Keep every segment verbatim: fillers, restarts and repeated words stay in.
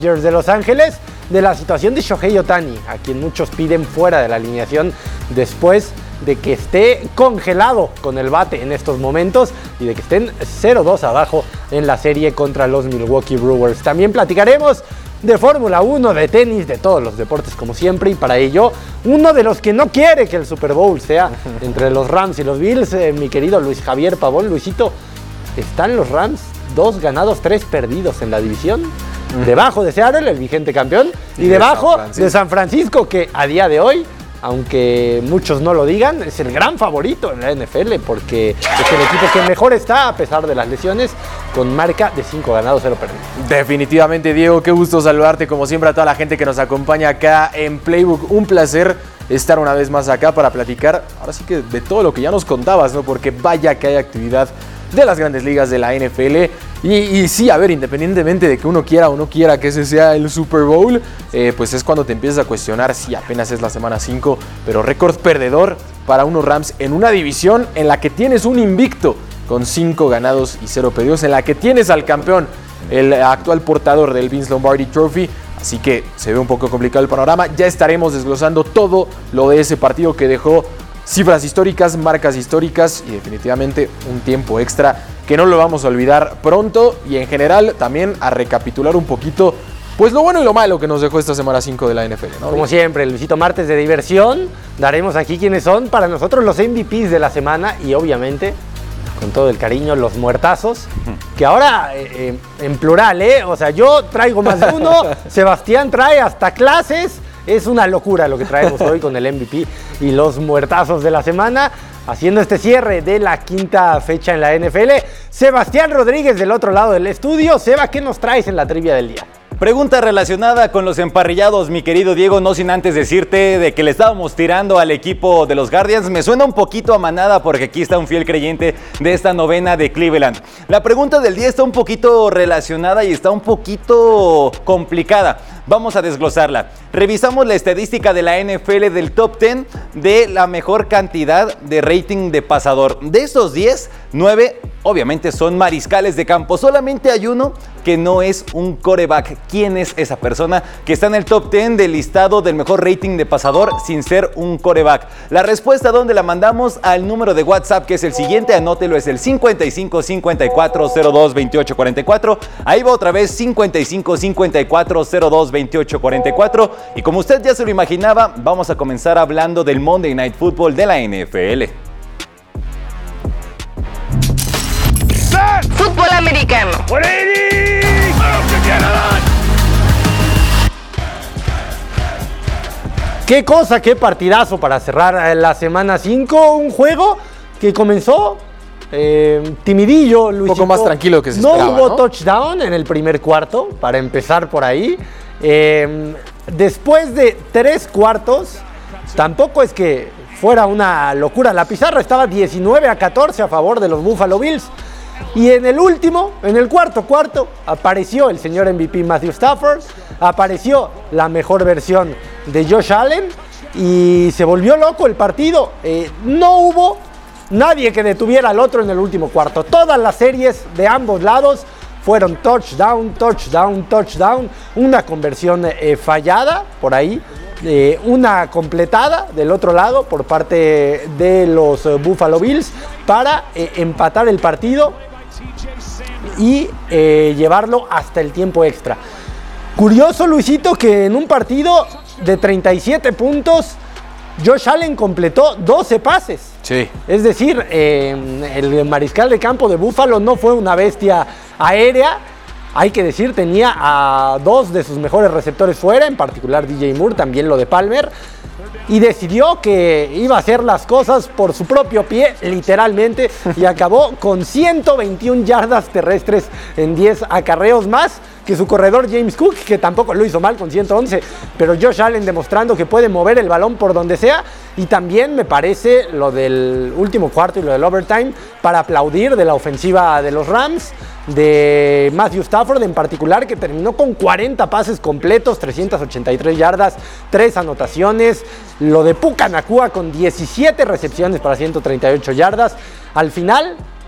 de Los Ángeles de la situación de Shohei Ohtani, a quien muchos piden fuera de la alineación después de que esté congelado con el bate en estos momentos y de que estén cero dos abajo en la serie contra los Milwaukee Brewers. También platicaremos de Fórmula uno, de tenis, de todos los deportes como siempre, y para ello uno de los que no quiere que el Super Bowl sea entre los Rams y los Bills, eh, mi querido Luis Javier Pavón. Luisito, ¿están los Rams dos ganados, tres perdidos en la división? Debajo de Seattle, el vigente campeón, y, y de debajo San de San Francisco, que a día de hoy, aunque muchos no lo digan, es el gran favorito en la N F L, porque es el equipo que mejor está a pesar de las lesiones, con marca de cinco ganados, cero perdidos. Definitivamente, Diego, qué gusto saludarte, como siempre, a toda la gente que nos acompaña acá en Playbook. Un placer estar una vez más acá para platicar, ahora sí que de todo lo que ya nos contabas, ¿no? Porque vaya que hay actividad de las grandes ligas de la N F L. Y, y sí, a ver, independientemente de que uno quiera o no quiera que ese sea el Super Bowl, eh, pues es cuando te empiezas a cuestionar si apenas es la semana cinco, pero récord perdedor para unos Rams en una división en la que tienes un invicto con cinco ganados y cero perdidos, en la que tienes al campeón, el actual portador del Vince Lombardi Trophy. Así que se ve un poco complicado el panorama. Ya estaremos desglosando todo lo de ese partido que dejó cifras históricas, marcas históricas y definitivamente un tiempo extra que no lo vamos a olvidar pronto, y en general también a recapitular un poquito pues lo bueno y lo malo que nos dejó esta semana cinco de la N F L, ¿no? Como siempre, Luisito, martes de diversión, daremos aquí quiénes son para nosotros los M V Ps de la semana y obviamente con todo el cariño los muertazos, que ahora eh, en plural, ¿eh? O sea, yo traigo más de uno, Sebastián trae hasta clases. Es una locura lo que traemos hoy con el M V P y los muertazos de la semana, haciendo este cierre de la quinta fecha en la N F L. Sebastián Rodríguez del otro lado del estudio. Seba, ¿qué nos traes en la trivia del día? Pregunta relacionada con los emparrillados, mi querido Diego, no sin antes decirte de que le estábamos tirando al equipo de los Guardians. Me suena un poquito a manada porque aquí está un fiel creyente de esta novena de Cleveland. La pregunta del día está un poquito relacionada y está un poquito complicada. Vamos a desglosarla. Revisamos la estadística de la N F L del top diez de la mejor cantidad de rating de pasador. De esos diez, nueve obviamente son mariscales de campo. Solamente hay uno que no es un quarterback. ¿Quién es esa persona que está en el top diez del listado del mejor rating de pasador sin ser un quarterback? La respuesta, ¿dónde la mandamos? Al número de WhatsApp, que es el siguiente, anótelo, es el cincuenta y cinco cincuenta y cuatro cero dos veintiocho cuarenta y cuatro. Ahí va otra vez, cincuenta y cinco cincuenta y cuatro cero dos veintiocho cuarenta y cuatro. Y como usted ya se lo imaginaba, vamos a comenzar hablando del Monday Night Football de la N F L. Fútbol americano. Qué cosa, qué partidazo para cerrar la semana cinco. Un juego que comenzó eh, timidillo, Luisito. Un poco más tranquilo que se no esperaba, hubo ¿no? touchdown en el primer cuarto, para empezar por ahí. Eh, después de tres cuartos, tampoco es que fuera una locura. La pizarra estaba diecinueve a catorce a favor de los Buffalo Bills. Y en el último, en el cuarto cuarto, apareció el señor M V P Matthew Stafford, apareció la mejor versión de Josh Allen y se volvió loco el partido. Eh, no hubo nadie que detuviera al otro en el último cuarto. Todas las series de ambos lados fueron touchdown, touchdown, touchdown. Una conversión eh, fallada por ahí. Eh, una completada del otro lado por parte de los eh, Buffalo Bills para eh, empatar el partido y eh, llevarlo hasta el tiempo extra. Curioso, Luisito, que en un partido de treinta y siete puntos Josh Allen completó doce pases. Sí. Es decir, eh, el mariscal de campo de Buffalo no fue una bestia aérea. Hay que decir, tenía a dos de sus mejores receptores fuera, en particular D J Moore, también lo de Palmer, y decidió que iba a hacer las cosas por su propio pie, literalmente, y acabó con ciento veintiuna yardas terrestres en diez acarreos más que su corredor James Cook, que tampoco lo hizo mal con ciento once, pero Josh Allen demostrando que puede mover el balón por donde sea. Y también me parece lo del último cuarto y lo del overtime para aplaudir de la ofensiva de los Rams, de Matthew Stafford en particular, que terminó con cuarenta pases completos, trescientas ochenta y tres yardas, tres anotaciones. Lo de Puka Nacua con diecisiete recepciones para ciento treinta y ocho yardas. Al final,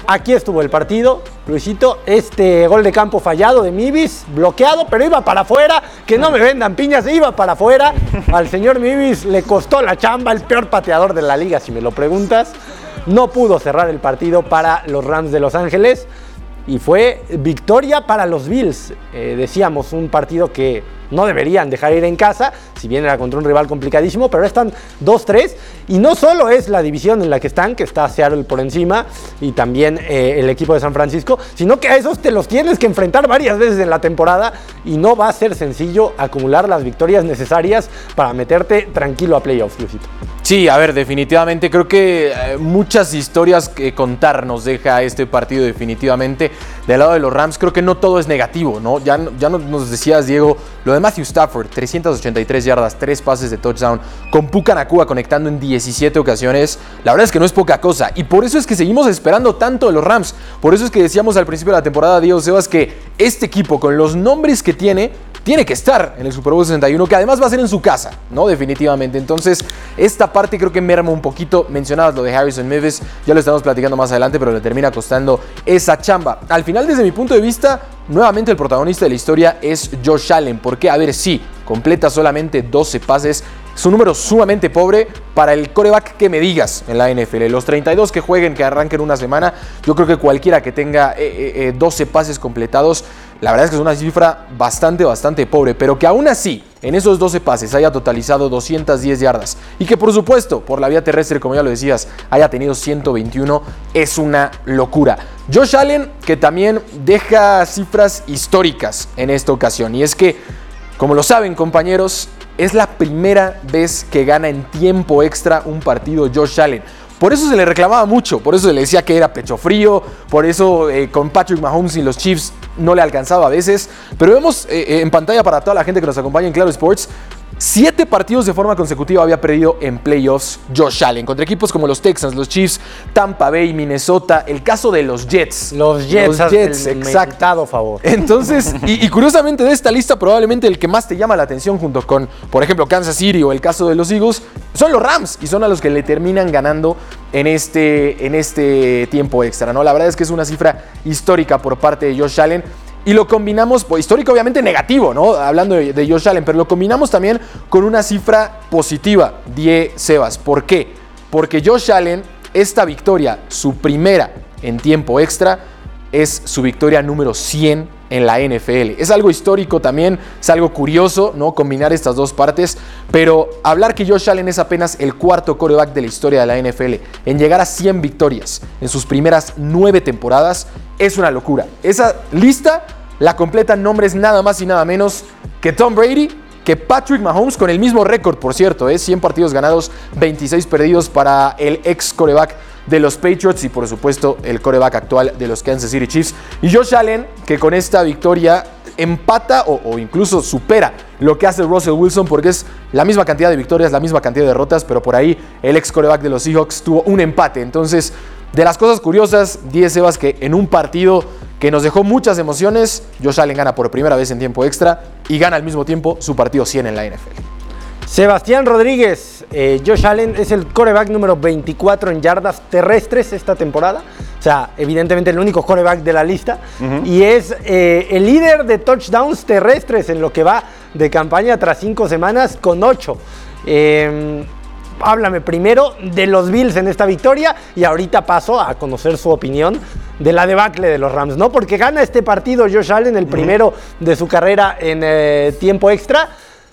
Aquí estuvo el partido, Luisito, este gol de campo fallado de Mibis, bloqueado, pero iba para afuera, que no me vendan piñas, iba para afuera. Al señor Mibis le costó la chamba, el peor pateador de la liga, si me lo preguntas. No pudo cerrar el partido para los Rams de Los Ángeles y fue victoria para los Bills. Eh, decíamos, un partido que no deberían dejar ir en casa, si bien era contra un rival complicadísimo, pero están dos tres, y no solo es la división en la que están, que está Seattle por encima, y también eh, el equipo de San Francisco, sino que a esos te los tienes que enfrentar varias veces en la temporada, y no va a ser sencillo acumular las victorias necesarias para meterte tranquilo a playoffs, Luisito. Sí, a ver, definitivamente creo que eh, muchas historias que contar nos deja este partido definitivamente. Del lado de los Rams creo que no todo es negativo, ¿no? Ya, ya nos decías, Diego, lo de Matthew Stafford, trescientas ochenta y tres yardas, tres pases de touchdown, con Puka Nacua conectando en diecisiete ocasiones. La verdad es que no es poca cosa, y por eso es que seguimos esperando tanto de los Rams. Por eso es que decíamos al principio de la temporada, Diego Sebas, que este equipo, con los nombres que tiene, tiene que estar en el Super Bowl sesenta y uno, que además va a ser en su casa, ¿no? Definitivamente. Entonces, esta parte creo que merma un poquito. Mencionabas lo de Harrison Mevis, ya lo estamos platicando más adelante, pero le termina costando esa chamba. Al final, desde mi punto de vista, nuevamente el protagonista de la historia es Josh Allen. Porque, a ver, sí, completa solamente doce pases. Es un número sumamente pobre para el quarterback que me digas en la N F L. Los treinta y dos que jueguen, que arranquen una semana, yo creo que cualquiera que tenga eh, eh, doce pases completados, la verdad es que es una cifra bastante, bastante pobre. Pero que aún así, en esos doce pases haya totalizado doscientas diez yardas y que por supuesto, por la vía terrestre, como ya lo decías, haya tenido ciento veintiuno, es una locura. Josh Allen, que también deja cifras históricas en esta ocasión. Y es que, como lo saben, compañeros, es la primera vez que gana en tiempo extra un partido Josh Allen. Por eso se le reclamaba mucho, por eso se le decía que era pecho frío, por eso eh, con Patrick Mahomes y los Chiefs no le alcanzaba a veces. Pero vemos eh, en pantalla para toda la gente que nos acompaña en Claro Sports, siete partidos de forma consecutiva había perdido en playoffs Josh Allen, contra equipos como los Texans, los Chiefs, Tampa Bay, Minnesota, el caso de los Jets. Los Jets, los Jets, el, exacto. El favor. Entonces, y, y curiosamente de esta lista, probablemente el que más te llama la atención junto con, por ejemplo, Kansas City o el caso de los Eagles, son los Rams, y son a los que le terminan ganando en este, en este tiempo extra, ¿no? La verdad es que es una cifra histórica por parte de Josh Allen. Y lo combinamos, pues, histórico obviamente negativo, ¿no? Hablando de, de Josh Allen, pero lo combinamos también con una cifra positiva, Die Sebas. ¿Por qué? Porque Josh Allen, esta victoria, su primera en tiempo extra, es su victoria número cien en la N F L. Es algo histórico también, es algo curioso, ¿no? Combinar estas dos partes, pero hablar que Josh Allen es apenas el cuarto quarterback de la historia de la N F L en llegar a cien victorias en sus primeras nueve temporadas es una locura. Esa lista la completan nombres nada más y nada menos que Tom Brady, que Patrick Mahomes, con el mismo récord, por cierto, ¿eh? cien partidos ganados, veintiséis perdidos para el ex quarterback de los Patriots y por supuesto el quarterback actual de los Kansas City Chiefs. Y Josh Allen, que con esta victoria empata o, o incluso supera lo que hace Russell Wilson, porque es la misma cantidad de victorias, la misma cantidad de derrotas, pero por ahí el ex quarterback de los Seahawks tuvo un empate. Entonces, de las cosas curiosas, Die Sebas, que en un partido que nos dejó muchas emociones, Josh Allen gana por primera vez en tiempo extra y gana al mismo tiempo su partido cien en la N F L. Sebastián Rodríguez, eh, Josh Allen es el quarterback número veinticuatro en yardas terrestres esta temporada. O sea, evidentemente el único quarterback de la lista. Uh-huh. Y es eh, el líder de touchdowns terrestres en lo que va de campaña tras cinco semanas con ocho. Eh, háblame primero de los Bills en esta victoria y ahorita paso a conocer su opinión de la debacle de los Rams, ¿no? Porque gana este partido Josh Allen, el primero uh-huh. de su carrera en eh, tiempo extra.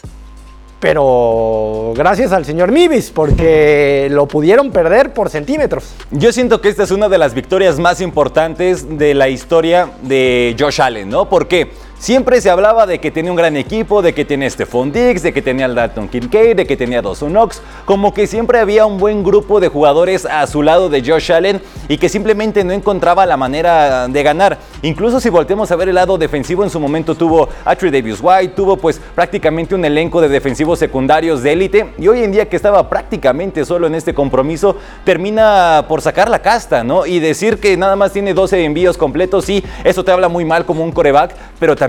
Pero gracias al señor Mibis, porque lo pudieron perder por centímetros. Yo siento que esta es una de las victorias más importantes de la historia de Josh Allen, ¿no? ¿Por qué? Siempre se hablaba de que tenía un gran equipo, de que tenía Stephon Diggs, de que tenía al Dalton Kincaid, de que tenía a Dawson Knox, como que siempre había un buen grupo de jugadores a su lado de Josh Allen y que simplemente no encontraba la manera de ganar. Incluso si volteamos a ver el lado defensivo, en su momento tuvo a Tre'Davious White, tuvo pues prácticamente un elenco de defensivos secundarios de élite, y hoy en día que estaba prácticamente solo en este compromiso, termina por sacar la casta, ¿no? Y decir que nada más tiene doce envíos completos, sí, eso te habla muy mal como un quarterback, pero también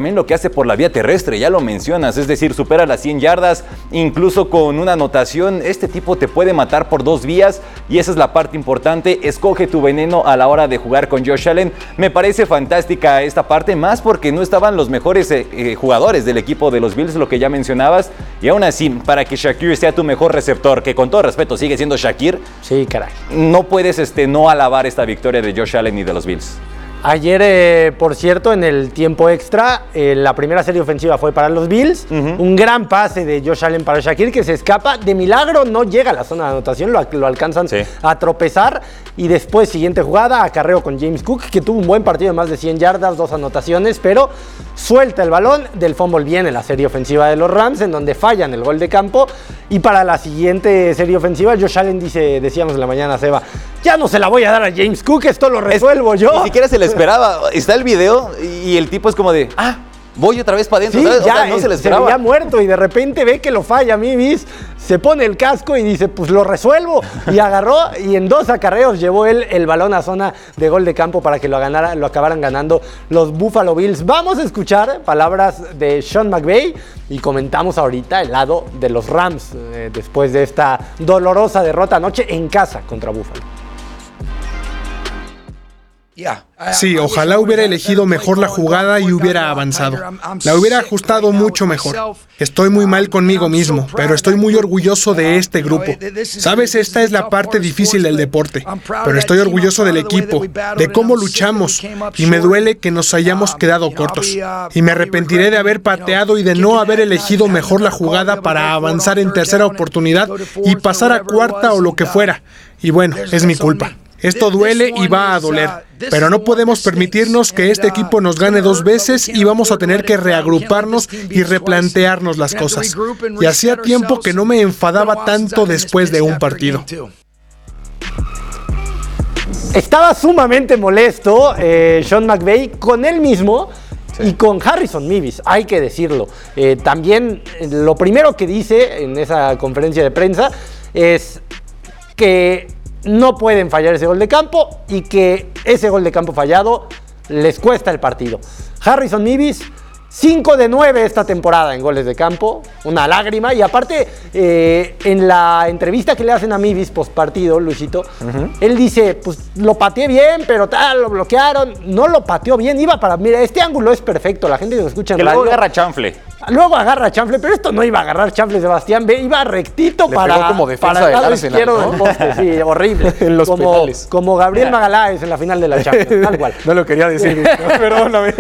también lo que hace por la vía terrestre, ya lo mencionas, es decir, supera las cien yardas, incluso con una anotación, este tipo te puede matar por dos vías y esa es la parte importante, escoge tu veneno a la hora de jugar con Josh Allen. Me parece fantástica esta parte, más porque no estaban los mejores eh, eh, jugadores del equipo de los Bills, lo que ya mencionabas, y aún así, para que Shakir sea tu mejor receptor, que con todo respeto sigue siendo Shakir, sí, caray, no puedes este, no alabar esta victoria de Josh Allen y de los Bills. Ayer, eh, por cierto, en el tiempo extra, eh, la primera serie ofensiva fue para los Bills. Uh-huh. Un gran pase de Josh Allen para Shakir, que se escapa. De milagro no llega a la zona de anotación, lo, lo alcanzan sí. a tropezar. Y después, siguiente jugada, acarreo con James Cook, que tuvo un buen partido de más de cien yardas, dos anotaciones, pero suelta el balón. Del fumble viene la serie ofensiva de los Rams, en donde fallan el gol de campo. Y para la siguiente serie ofensiva, Josh Allen dice, decíamos en la mañana, Seba, ya no se la voy a dar a James Cook, esto lo resuelvo es, yo. Ni siquiera se le esperaba. Está el video y el tipo es como de, ah, voy otra vez para adentro. Sí, ¿sabes? ya, o sea, no se le esperaba. Se veía muerto y de repente ve que lo falla Mivis, se pone el casco y dice, pues lo resuelvo. Y agarró y en dos acarreos llevó él el balón a zona de gol de campo para que lo, ganara, lo acabaran ganando los Buffalo Bills. Vamos a escuchar palabras de Sean McVay y comentamos ahorita el lado de los Rams eh, después de esta dolorosa derrota anoche en casa contra Buffalo. Sí, ojalá hubiera elegido mejor la jugada y hubiera avanzado. La hubiera ajustado mucho mejor. Estoy muy mal conmigo mismo, pero estoy muy orgulloso de este grupo. Sabes, esta es la parte difícil del deporte, pero estoy orgulloso del equipo, de cómo luchamos, y me duele que nos hayamos quedado cortos. Y me arrepentiré de haber pateado y de no haber elegido mejor la jugada para avanzar en tercera oportunidad y pasar a cuarta o lo que fuera. Y bueno, es mi culpa. Esto duele y va a doler, pero no podemos permitirnos que este equipo nos gane dos veces y vamos a tener que reagruparnos y replantearnos las cosas. Y hacía tiempo que no me enfadaba tanto después de un partido. Estaba sumamente molesto eh, Sean McVay con él mismo sí. y con Harrison Mivis, hay que decirlo. Eh, también eh, lo primero que dice en esa conferencia de prensa es que no pueden fallar ese gol de campo y que ese gol de campo fallado les cuesta el partido. Harrison Mivis, cinco de nueve esta temporada en goles de campo, una lágrima. Y aparte, eh, en la entrevista que le hacen a Mivis post partido, Luisito, uh-huh. él dice, pues lo pateé bien, pero tal, lo bloquearon. No lo pateó bien, iba para... Mira, este ángulo es perfecto, la gente que lo escucha en que radio... luego agarra chanfle. Luego agarra chanfle, pero esto no iba a agarrar chanfle, Sebastián. Iba rectito Le para, pegó como defensa para el lado del Arsenal, izquierdo ¿no? del poste, sí, horrible. En los como, penales. Como Gabriel Magaláes en la final de la Champions, tal cual. No lo quería decir, no, perdóname.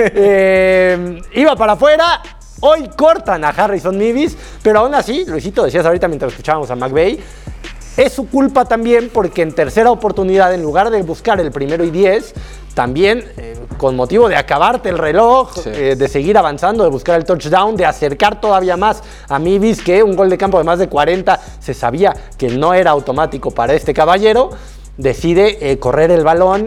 Eh, iba para afuera. Hoy cortan a Harrison Mivis, pero aún así, Luisito, decías ahorita mientras escuchábamos a McVay, es su culpa también porque en tercera oportunidad, en lugar de buscar el primero y diez, también eh, con motivo de acabarte el reloj, sí. eh, de seguir avanzando, de buscar el touchdown, de acercar todavía más a Mivis, que un gol de campo de más de cuarenta se sabía que no era automático para este caballero, decide eh, correr el balón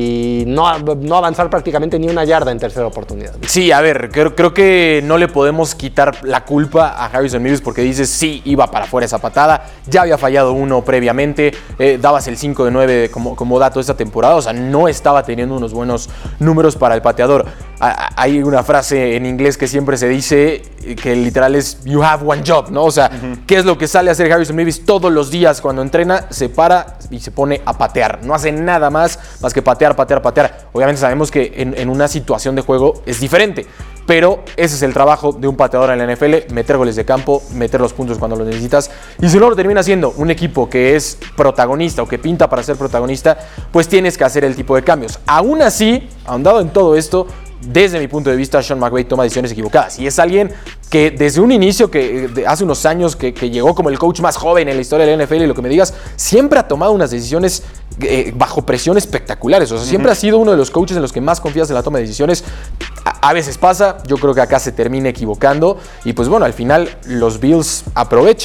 y no, no avanzar prácticamente ni una yarda en tercera oportunidad. Sí, a ver, creo, creo que no le podemos quitar la culpa a Harrison Mivis porque dices, sí, iba para afuera esa patada, ya había fallado uno previamente, eh, dabas el cinco de nueve como, como dato esta temporada, o sea, no estaba teniendo unos buenos números para el pateador. A, hay una frase en inglés que siempre se dice que literal es you have one job, ¿no? O sea, uh-huh. ¿qué es lo que sale a hacer Harrison Mivis todos los días cuando entrena? Se para y se pone a patear, no hace nada más más que patear, patear, patear. Obviamente sabemos que en, en una situación de juego es diferente, pero ese es el trabajo de un pateador en la N F L, meter goles de campo, meter los puntos cuando los necesitas, y si no lo termina siendo un equipo que es protagonista o que pinta para ser protagonista, pues tienes que hacer el tipo de cambios. Aún así, ahondado en todo esto, desde mi punto de vista, Sean McVay toma decisiones equivocadas y es alguien que desde un inicio, que de hace unos años que, que llegó como el coach más joven en la historia de la N F L y lo que me digas, siempre ha tomado unas decisiones eh, bajo presión espectaculares. O sea, siempre uh-huh. ha sido uno de los coaches en los que más confías en la toma de decisiones. A, a veces pasa, yo creo que acá se termina equivocando y pues bueno, al final los Bills aprovechan,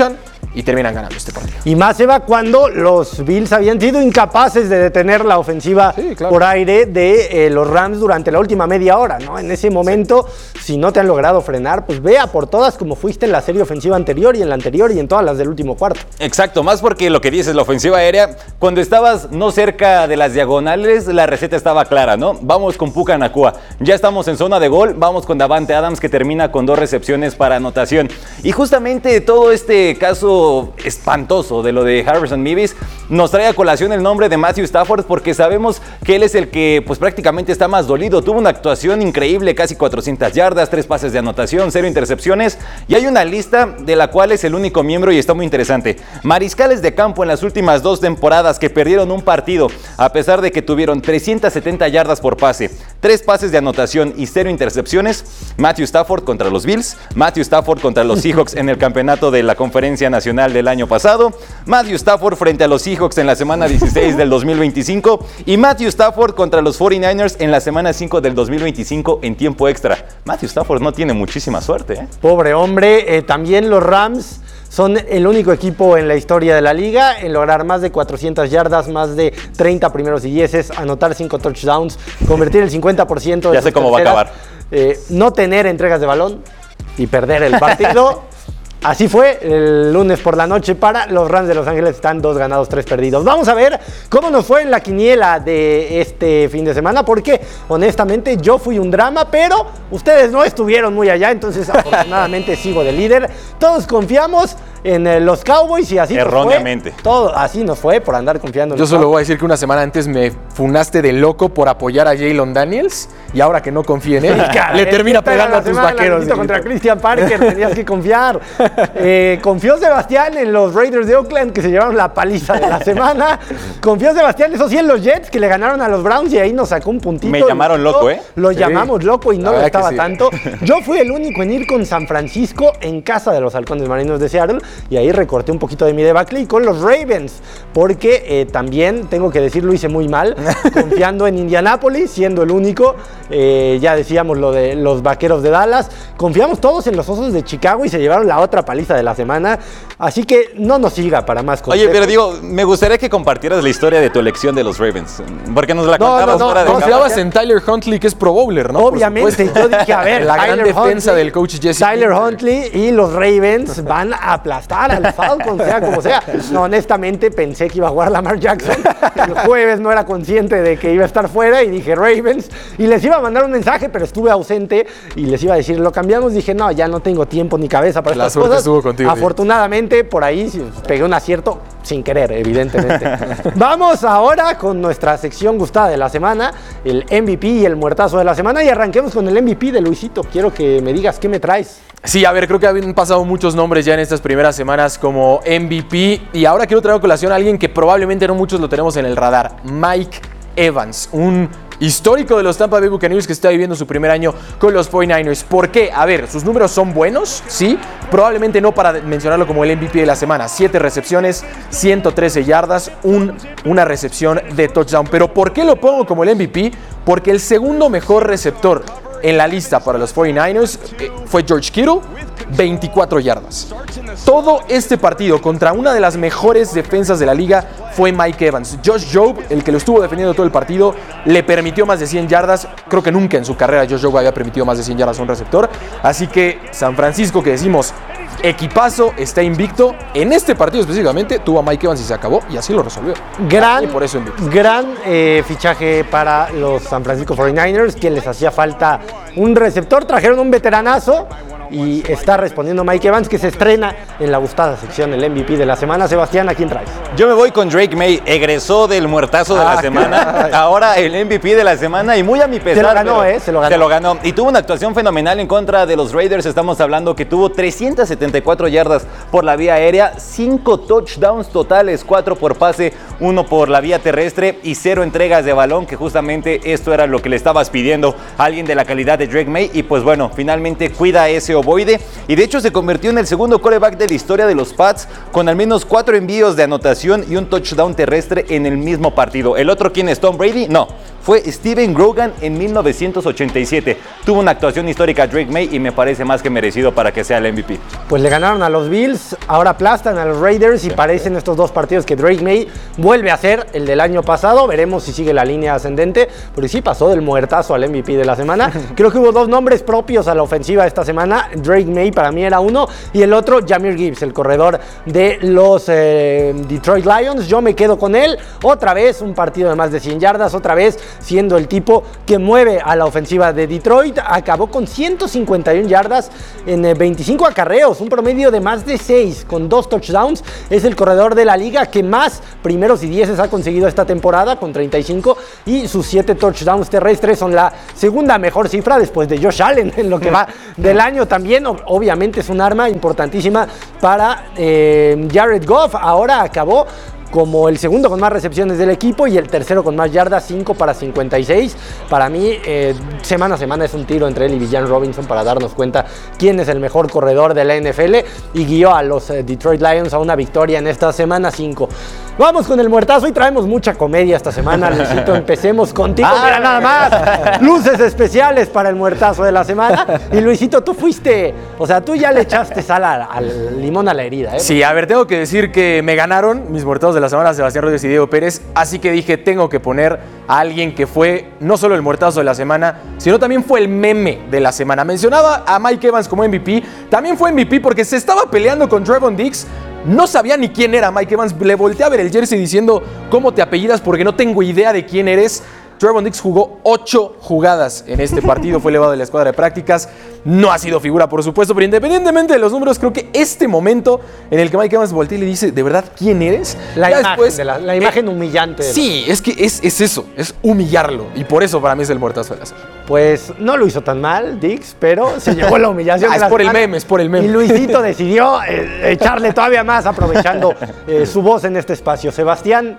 y terminan ganando este partido. Y más se va cuando los Bills habían sido incapaces de detener la ofensiva sí, claro. por aire de eh, los Rams durante la última media hora, ¿no? En ese momento, sí. si no te han logrado frenar, pues vea por todas como fuiste en la serie ofensiva anterior y en la anterior y en todas las del último cuarto. Exacto, más porque lo que dices, la ofensiva aérea, cuando estabas no cerca de las diagonales, la receta estaba clara, ¿no? Vamos con Puka Nacua, ya estamos en zona de gol, vamos con Davante Adams que termina con dos recepciones para anotación. Y justamente todo este caso espantoso de lo de Harrison Mevis nos trae a colación el nombre de Matthew Stafford porque sabemos que él es el que pues prácticamente está más dolido. Tuvo una actuación increíble, casi cuatrocientas yardas, tres pases de anotación, cero intercepciones y hay una lista de la cual es el único miembro y está muy interesante. Mariscales de campo en las últimas dos temporadas que perdieron un partido a pesar de que tuvieron trescientas setenta yardas por pase, tres pases de anotación y cero intercepciones. Matthew Stafford contra los Bills, Matthew Stafford contra los Seahawks en el campeonato de la Conferencia Nacional del año pasado, Matthew Stafford frente a los Seahawks en la semana dieciséis del dos mil veinticinco y Matthew Stafford contra los cuarenta y nueve ers en la semana cinco del dos mil veinticinco en tiempo extra. Matthew Stafford no tiene muchísima suerte, ¿eh? Pobre hombre, eh, también los Rams son el único equipo en la historia de la liga en lograr más de cuatrocientas yardas, más de treinta primeros y dieces, anotar cinco touchdowns, convertir el cincuenta por ciento de ya sé cómo terceras, va a acabar. Eh, no tener entregas de balón y perder el partido. Así fue el lunes por la noche para los Rams de Los Ángeles. Están dos ganados, tres perdidos. Vamos a ver cómo nos fue en la quiniela de este fin de semana, porque honestamente yo fui un drama, pero ustedes no estuvieron muy allá, entonces afortunadamente sigo de líder. Todos confiamos en eh, los Cowboys y así erróneamente. Nos fue. Todo, así nos fue por andar confiando en Yo los solo Cowboys. voy a decir que una semana antes me funaste de loco por apoyar a Jalen Daniels y ahora que no confíe en él, le termina pegando a tus vaqueros. Contra Christian Parker tenías que confiar. Eh, confió Sebastián en los Raiders de Oakland que se llevaron la paliza de la semana. Confió Sebastián, eso sí, en los Jets que le ganaron a los Browns y ahí nos sacó un puntito. Me llamaron loco, ¿eh? Lo sí. llamamos loco y no lo estaba sí. tanto. Yo fui el único en ir con San Francisco en casa de los Halcones Marinos de Seattle y ahí recorté un poquito de mi debacle y con los Ravens, porque eh, también tengo que decir, lo hice muy mal, confiando en Indianápolis, siendo el único. Eh, ya decíamos lo de los Vaqueros de Dallas. Confiamos todos en los Osos de Chicago y se llevaron la otra paliza de la semana. Así que no nos siga para más consejos. Oye, pero digo, me gustaría que compartieras la historia de tu elección de los Ravens, porque nos la No, contabas no, no, fuera de no, cámara. Confiabas en Tyler Huntley, que es Pro Bowler, ¿no? Obviamente, yo dije, a ver, la Tyler gran defensa Huntley, del coach Jesse Tyler Pinkett. Huntley y los Ravens van a aplastar al Falcons, sea como sea. No, honestamente pensé que iba a jugar Lamar Jackson. El jueves no era consciente de que iba a estar fuera y dije Ravens. Y les iba a mandar un mensaje, pero estuve ausente y les iba a decir, lo cambiamos. Dije, no, ya no tengo tiempo ni cabeza para La estas suerte cosas. estuvo contigo, Afortunadamente, sí. Por ahí pegué un acierto sin querer, evidentemente. Vamos ahora con nuestra sección gustada de la semana, el M V P y el muertazo de la semana. Y arranquemos con el M V P de Luisito. Quiero que me digas qué me traes. Sí, a ver, creo que han pasado muchos nombres ya en estas primeras semanas como M V P y ahora quiero traer a colación a alguien que probablemente no muchos lo tenemos en el radar, Mike Evans, un histórico de los Tampa Bay Buccaneers que está viviendo su primer año con los cuarenta y nueve ers. ¿Por qué? A ver, sus números son buenos, sí, probablemente no para mencionarlo como el M V P de la semana. Siete recepciones, ciento trece yardas, un, una recepción de touchdown. Pero ¿por qué lo pongo como el M V P? Porque el segundo mejor receptor en la lista para los cuarenta y nueve ers eh, fue George Kittle, veinticuatro yardas. Todo este partido contra una de las mejores defensas de la liga fue Mike Evans. Josh Jobe, el que lo estuvo defendiendo todo el partido, le permitió más de cien yardas. Creo que nunca en su carrera Josh Jobe había permitido más de cien yardas a un receptor. Así que San Francisco, que decimos equipazo, está invicto. En este partido específicamente tuvo a Mike Evans y se acabó y así lo resolvió. Gran, y por eso invicto. gran eh, fichaje para los San Francisco cuarenta y nueve ers, que les hacía falta un receptor. Trajeron un veteranazo y está respondiendo Mike Evans, que se estrena en la gustada sección, el M V P de la semana. Sebastián, ¿a quién traes? Yo me voy con Drake May, egresó del muertazo de Ah, la semana, caray. ahora el M V P de la semana y muy a mi pesar. Se lo ganó, pero ¿eh? Se lo ganó. Se lo ganó. Y tuvo una actuación fenomenal en contra de los Raiders. Estamos hablando que tuvo trescientas setenta y cuatro yardas por la vía aérea, cinco touchdowns totales, cuatro por pase, uno por la vía terrestre y cero entregas de balón, que justamente esto era lo que le estabas pidiendo a alguien de la calidad de Drake May. Y pues bueno, finalmente cuida ese ovoide y de hecho se convirtió en el segundo quarterback de la historia de los Pats con al menos cuatro envíos de anotación y un touchdown terrestre en el mismo partido. ¿El otro quién es? ¿Tom Brady? No, fue Steven Grogan en mil novecientos ochenta y siete. Tuvo una actuación histórica Drake May y me parece más que merecido para que sea el M V P. Pues le ganaron a los Bills, ahora aplastan a los Raiders y parecen estos dos partidos que Drake May vuelve a ser el del año pasado. Veremos si sigue la línea ascendente, pero sí pasó del muertazo al M V P de la semana. Creo que hubo dos nombres propios a la ofensiva esta semana. Drake May para mí era uno y el otro Jahmyr Gibbs, el corredor de los eh, Detroit Lions. Yo me quedo con él. Otra vez un partido de más de cien yardas, otra vez siendo el tipo que mueve a la ofensiva de Detroit. Acabó con ciento cincuenta y una yardas en eh, veinticinco acarreos, un promedio de más de seis con dos touchdowns. Es el corredor de la liga que más primeros y dieces ha conseguido esta temporada con treinta y cinco, y sus siete touchdowns terrestres son la segunda mejor cifra después de Josh Allen en lo que va del año. También obviamente es un arma importantísima para eh, Jared Goff. Ahora acabó como el segundo con más recepciones del equipo y el tercero con más yardas, cinco para cincuenta y seis. Para mí, eh, semana a semana es un tiro entre él y Villan Robinson para darnos cuenta quién es el mejor corredor de la N F L, y guió a los eh, Detroit Lions a una victoria en esta semana cinco. Vamos con el muertazo y traemos mucha comedia esta semana, Luisito. Empecemos contigo. Ah, Mira nada más, luces especiales para el muertazo de la semana. Y Luisito, tú fuiste, o sea, tú ya le echaste sal al, al limón a la herida, ¿eh? Sí, a ver, tengo que decir que me ganaron mis muertazos de la semana, Sebastián Rodríguez y Diego Pérez, así que dije, tengo que poner a alguien que fue no solo el muertazo de la semana, sino también fue el meme de la semana. Mencionaba a Mike Evans como M V P, también fue M V P porque se estaba peleando con Trevon Diggs. No sabía ni quién era Mike Evans, le volteé a ver el jersey diciendo, ¿cómo te apellidas? Porque no tengo idea de quién eres. Trevon Diggs jugó ocho jugadas en este partido, fue elevado de la escuadra de prácticas, no ha sido figura por supuesto, pero independientemente de los números, creo que este momento en el que Mike Evans voltea y le dice, ¿de verdad quién eres? La ya imagen, después, de la, la imagen eh, humillante. De sí, es que es, es eso, es humillarlo, y por eso para mí es el muertazo de la semana. Pues no lo hizo tan mal Diggs, pero se llevó la humillación. Ah, de es la por semana. el meme, es por el meme. Y Luisito decidió eh, echarle todavía más, aprovechando eh, su voz en este espacio. Sebastián,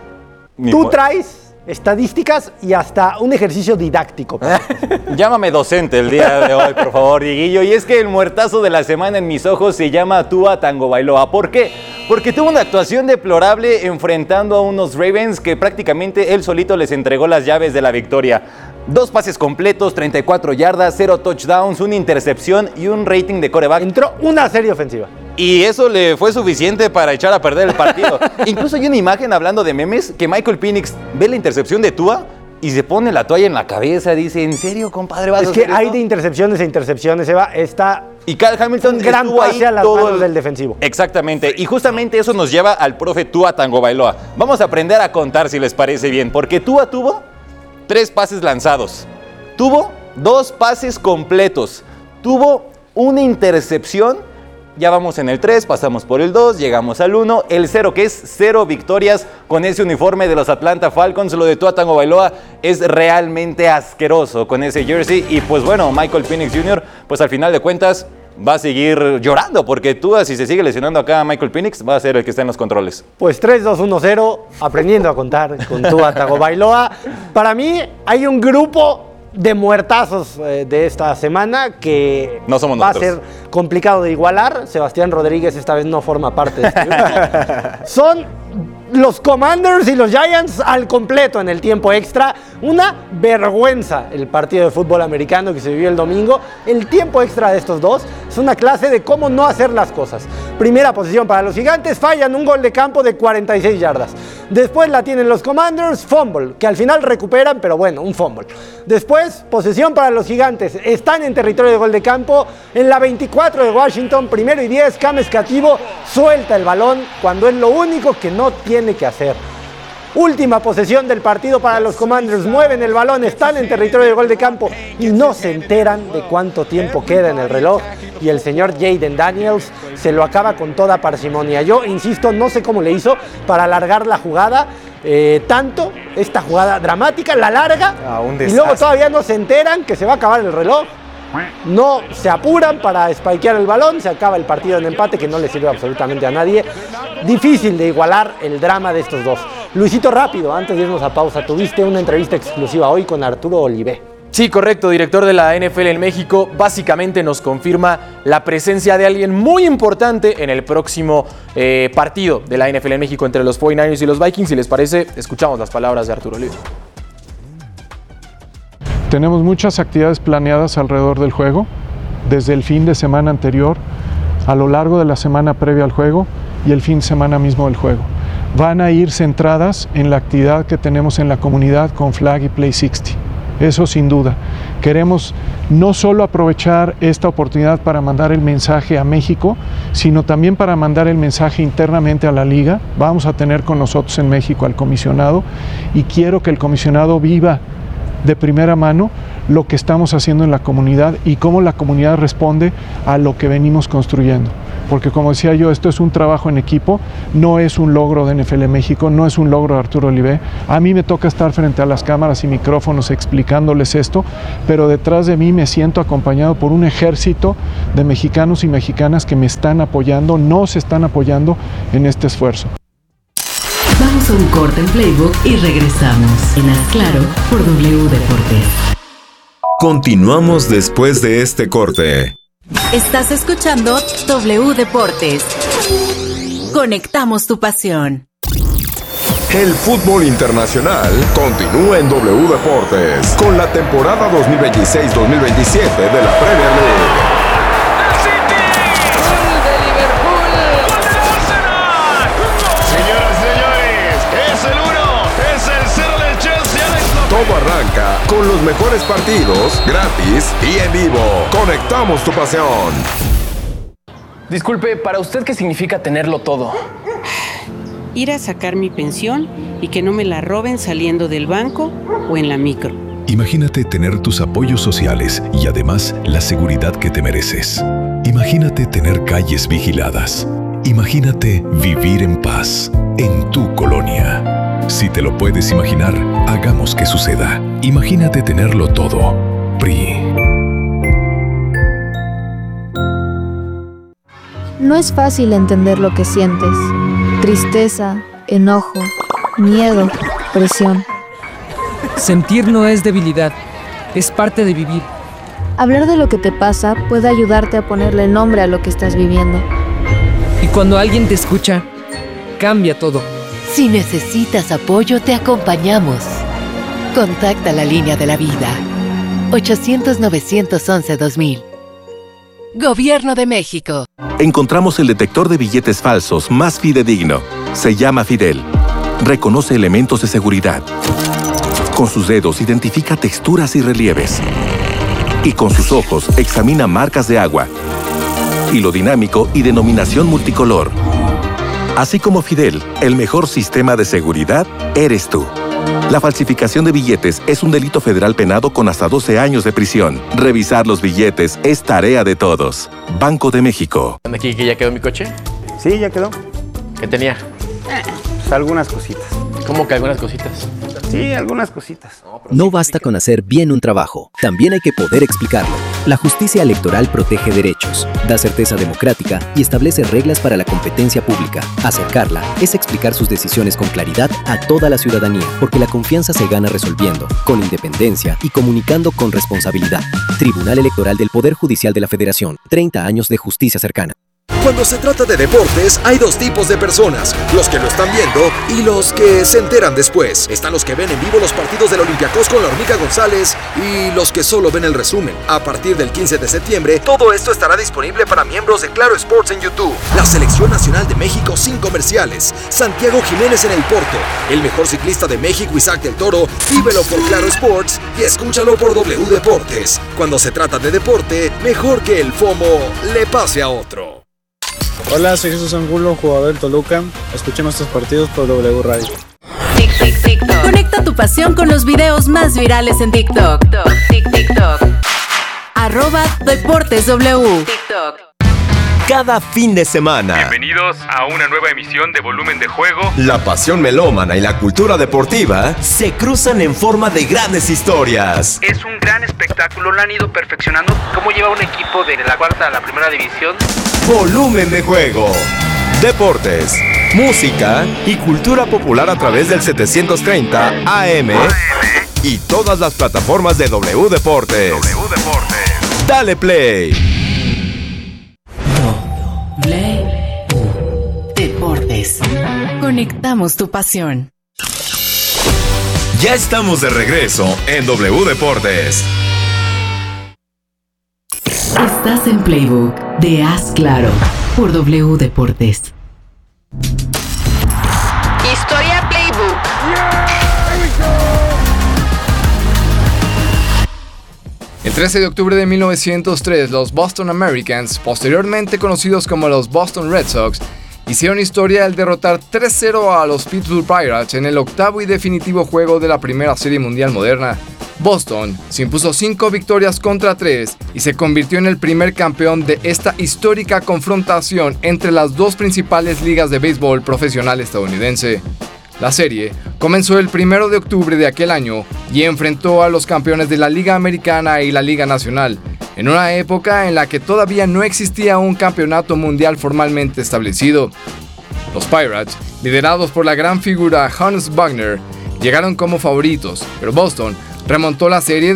Mi tú mu- traes estadísticas y hasta un ejercicio didáctico. Llámame docente el día de hoy, por favor, Dieguillo. Y es que el muertazo de la semana en mis ojos se llama Tua Tagovailoa. ¿Por qué? Porque tuvo una actuación deplorable enfrentando a unos Ravens que prácticamente él solito les entregó las llaves de la victoria. Dos pases completos, treinta y cuatro yardas, cero touchdowns, una intercepción y un rating de quarterback. Entró una serie ofensiva. Y eso le fue suficiente para echar a perder el partido. Incluso hay una imagen, hablando de memes, que Michael Penix ve la intercepción de Tua y se pone la toalla en la cabeza. Dice, ¿en serio, compadre, vas Es a que hacer hay esto? de intercepciones e intercepciones, Eva. Está Y Cal Hamilton un gran estuvo ahí pase a las todo manos el- del defensivo. Exactamente, y justamente eso nos lleva al profe Tua Tagovailoa. Vamos a aprender a contar, si les parece bien, porque Tua tuvo tres pases lanzados, tuvo dos pases completos, tuvo una intercepción. Ya vamos en el tres, pasamos por el dos, llegamos al uno, el cero, que es cero victorias con ese uniforme de los Atlanta Falcons. Lo de Tua Tagovailoa es realmente asqueroso con ese jersey. Y pues bueno, Michael Penix junior, pues al final de cuentas va a seguir llorando, porque Tua, si se sigue lesionando acá a Michael Penix, va a ser el que está en los controles. Pues tres dos uno cero, aprendiendo a contar con Tua Tagovailoa. Para mí hay un grupo de muertazos eh, de esta semana que No somos va nosotros. a ser complicado de igualar. Sebastián Rodríguez esta vez no forma parte de este grupo. Son los Commanders y los Giants al completo en el tiempo extra. Una vergüenza el partido de fútbol americano que se vivió el domingo. El tiempo extra de estos dos es una clase de cómo no hacer las cosas. Primera posición para los Gigantes, fallan un gol de campo de cuarenta y seis yardas. Después la tienen los Commanders, fumble, que al final recuperan, pero bueno, un fumble. Después, posesión para los Gigantes, están en territorio de gol de campo, en la veinticuatro de Washington, primero y diez, Cam Escativo suelta el balón cuando es lo único que no tiene que hacer. Última posesión del partido para los Commanders, mueven el balón, están en territorio de gol de campo y no se enteran de cuánto tiempo queda en el reloj, y el señor Jaden Daniels se lo acaba con toda parsimonia. Yo insisto, no sé cómo le hizo para alargar la jugada, eh, tanto esta jugada dramática, la larga, Ah, un y desastre. luego todavía no se enteran que se va a acabar el reloj. No se apuran para spikear el balón, se acaba el partido en empate que no le sirve absolutamente a nadie. Difícil de igualar el drama de estos dos. Luisito, rápido, antes de irnos a pausa, tuviste una entrevista exclusiva hoy con Arturo Olivé. Sí, correcto, director de la N F L en México, básicamente nos confirma la presencia de alguien muy importante en el próximo eh, partido de la N F L en México entre los cuarenta y nueve ers y los Vikings. Si les parece, escuchamos las palabras de Arturo Olivé. Tenemos muchas actividades planeadas alrededor del juego, desde el fin de semana anterior, a lo largo de la semana previa al juego y el fin de semana mismo del juego. Van a ir centradas en la actividad que tenemos en la comunidad con Flag y Play sesenta. Eso sin duda. Queremos no solo aprovechar esta oportunidad para mandar el mensaje a México, sino también para mandar el mensaje internamente a la liga. Vamos a tener con nosotros en México al comisionado y quiero que el comisionado viva de primera mano lo que estamos haciendo en la comunidad y cómo la comunidad responde a lo que venimos construyendo. Porque como decía yo, esto es un trabajo en equipo, no es un logro de N F L México, no es un logro de Arturo Olivé. A mí me toca estar frente a las cámaras y micrófonos explicándoles esto, pero detrás de mí me siento acompañado por un ejército de mexicanos y mexicanas que me están apoyando, nos están apoyando en este esfuerzo. Vamos a un corte en Playbook y regresamos. En Haz Claro por W Deportes. Continuamos después de este corte. Estás escuchando W Deportes. Conectamos tu pasión. El fútbol internacional continúa en W Deportes con la temporada dos mil veintiséis dos mil veintisiete de la Premier League. Todo arranca con los mejores partidos, gratis y en vivo. Conectamos tu pasión. Disculpe, ¿para usted qué significa tenerlo todo? Ir a sacar mi pensión y que no me la roben saliendo del banco o en la micro. Imagínate tener tus apoyos sociales y además la seguridad que te mereces. Imagínate tener calles vigiladas. Imagínate vivir en paz en tu colonia. Si te lo puedes imaginar, hagamos que suceda. Imagínate tenerlo todo. P R I. No es fácil entender lo que sientes. Tristeza, enojo, miedo, presión. Sentir no es debilidad, es parte de vivir. Hablar de lo que te pasa puede ayudarte a ponerle nombre a lo que estás viviendo. Y cuando alguien te escucha, cambia todo. Si necesitas apoyo, te acompañamos. Contacta la línea de la vida. ochocientos, novecientos once, dos mil. Gobierno de México. Encontramos el detector de billetes falsos más fidedigno. Se llama Fidel. Reconoce elementos de seguridad. Con sus dedos identifica texturas y relieves. Y con sus ojos examina marcas de agua, hilo dinámico y denominación multicolor. Así como Fidel, el mejor sistema de seguridad eres tú. La falsificación de billetes es un delito federal penado con hasta doce años de prisión. Revisar los billetes es tarea de todos. Banco de México. ¿Aquí que ya quedó mi coche? Sí, ya quedó. ¿Qué tenía? Pues algunas cositas. ¿Cómo que algunas cositas? Sí, algunas cositas. No basta con hacer bien un trabajo, también hay que poder explicarlo. La justicia electoral protege derechos, da certeza democrática y establece reglas para la competencia pública. Acercarla es explicar sus decisiones con claridad a toda la ciudadanía, porque la confianza se gana resolviendo, con independencia y comunicando con responsabilidad. Tribunal Electoral del Poder Judicial de la Federación, treinta años de justicia cercana. Cuando se trata de deportes, hay dos tipos de personas, los que lo están viendo y los que se enteran después. Están los que ven en vivo los partidos del Olympiacos con la Hormiga González y los que solo ven el resumen. A partir del quince de septiembre, todo esto estará disponible para miembros de Claro Sports en YouTube. La Selección Nacional de México sin comerciales. Santiago Jiménez en el Porto. El mejor ciclista de México, Isaac del Toro. Vívelo por Claro Sports y escúchalo por W Deportes. Cuando se trata de deporte, mejor que el FOMO le pase a otro. Hola, soy Jesús Angulo, jugador del Toluca. Escuchen nuestros partidos por W Radio. Tic, tic, TikTok. Conecta tu pasión con los videos más virales en TikTok. Tic, TikTok. Arroba Deportes W. TikTok. Cada fin de semana. Bienvenidos a una nueva emisión de Volumen de Juego. La pasión melómana y la cultura deportiva se cruzan en forma de grandes historias. Es un gran espectáculo, lo han ido perfeccionando. ¿Cómo lleva un equipo de la cuarta a la primera división? Volumen de Juego. Deportes, música y cultura popular a través del setecientos treinta A M y todas las plataformas de W Deportes. W Deportes. Dale play. W Deportes. Conectamos tu pasión. Ya estamos de regreso en W Deportes. Estás en Playbook de Haz Claro por W Deportes. Historia Playbook. El trece de octubre de mil novecientos tres, los Boston Americans, posteriormente conocidos como los Boston Red Sox, hicieron historia al derrotar tres cero a los Pittsburgh Pirates en el octavo y definitivo juego de la primera Serie Mundial moderna. Boston se impuso cinco victorias contra tres y se convirtió en el primer campeón de esta histórica confrontación entre las dos principales ligas de béisbol profesional estadounidense. La serie comenzó el primero de octubre de aquel año y enfrentó a los campeones de la Liga Americana y la Liga Nacional, en una época en la que todavía no existía un campeonato mundial formalmente establecido. Los Pirates, liderados por la gran figura Honus Wagner, llegaron como favoritos, pero Boston remontó la serie